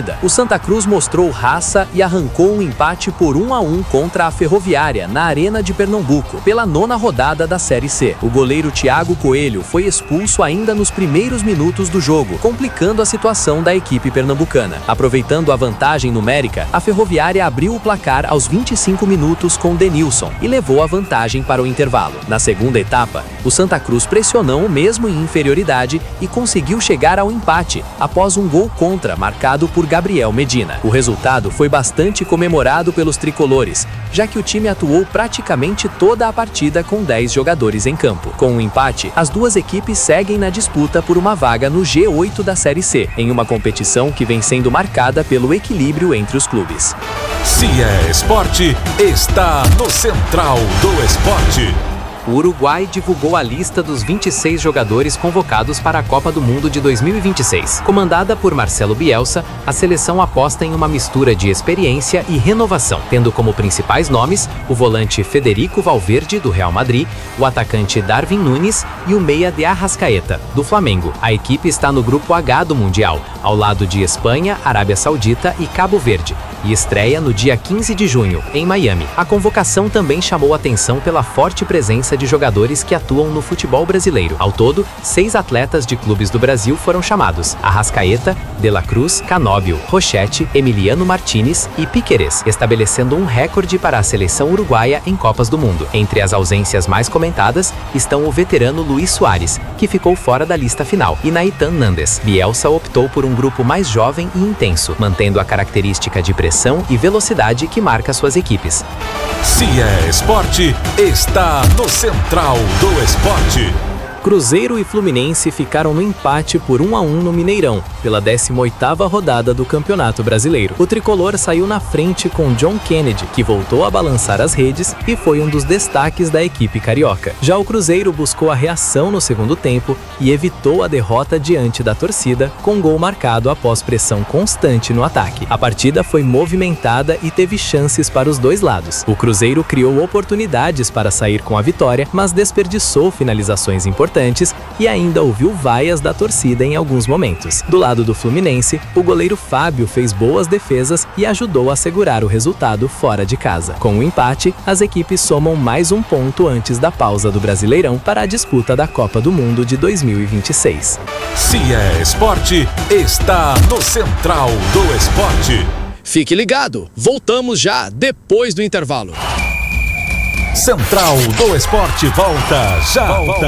partida. O Santa Cruz mostrou raça e arrancou um empate por 1-1 contra a Ferroviária, na Arena de Pernambuco, pela 9ª rodada da Série C. O goleiro Thiago Coelho foi expulso ainda nos primeiros minutos do jogo, complicando a situação da equipe pernambucana. Aproveitando a vantagem numérica, a Ferroviária abriu o placar aos 25 minutos com Denilson e levou a vantagem para o intervalo. Na segunda etapa, o Santa Cruz pressionou mesmo em inferioridade e conseguiu chegar ao empate após um gol contra marcado por Gabriel Medina. O resultado foi bastante comemorado pelos tricolores, já que o time atuou praticamente toda a partida com 10 jogadores em campo. Com o empate, as duas equipes seguem na disputa por uma vaga no G8 da Série C, em uma competição que vem sendo marcada pelo equilíbrio entre os clubes. Se é esporte, está no Central do Esporte. O Uruguai divulgou a lista dos 26 jogadores convocados para a Copa do Mundo de 2026. Comandada por Marcelo Bielsa, a seleção aposta em uma mistura de experiência e renovação, tendo como principais nomes o volante Federico Valverde, do Real Madrid, o atacante Darwin Núñez e o meia de Arrascaeta, do Flamengo. A equipe está no grupo H do Mundial, ao lado de Espanha, Arábia Saudita e Cabo Verde, e estreia no dia 15 de junho, em Miami. A convocação também chamou atenção pela forte presença de jogadores que atuam no futebol brasileiro. Ao todo, 6 atletas de clubes do Brasil foram chamados: Arrascaeta, De La Cruz, Canóbio, Rochete, Emiliano Martínez e Piquerez, estabelecendo um recorde para a seleção uruguaia em Copas do Mundo. Entre as ausências mais comentadas estão o veterano Luis Suárez, que ficou fora da lista final, e Nahitan Nández. Bielsa optou por um grupo mais jovem e intenso, mantendo a característica de pressão e velocidade que marca suas equipes. Se é esporte, está no Central do Esporte. Cruzeiro e Fluminense ficaram no empate por 1-1 no Mineirão, pela 18ª rodada do Campeonato Brasileiro. O tricolor saiu na frente com John Kennedy, que voltou a balançar as redes e foi um dos destaques da equipe carioca. Já o Cruzeiro buscou a reação no segundo tempo e evitou a derrota diante da torcida, com gol marcado após pressão constante no ataque. A partida foi movimentada e teve chances para os dois lados. O Cruzeiro criou oportunidades para sair com a vitória, mas desperdiçou finalizações importantes e ainda ouviu vaias da torcida em alguns momentos. Do lado do Fluminense, o goleiro Fábio fez boas defesas e ajudou a segurar o resultado fora de casa. Com o empate, as equipes somam mais um ponto antes da pausa do Brasileirão para a disputa da Copa do Mundo de 2026. Se é esporte, está no Central do Esporte. Fique ligado, voltamos já depois do intervalo. Central do Esporte volta já.